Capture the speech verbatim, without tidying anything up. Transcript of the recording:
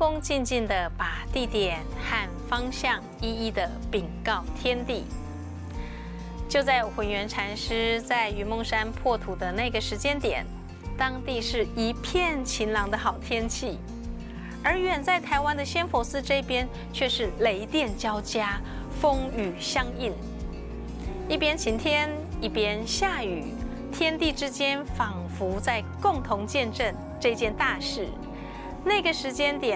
恭敬敬地把地点和方向一一的禀告天地。就在混元禅师在云梦山破土的那个时间点，当地是一片晴朗的好天气，而远在台湾的仙佛寺这边却是雷电交加，风雨相应，一边晴天，一边下雨，天地之间仿佛在共同见证这件大事。那个时间点，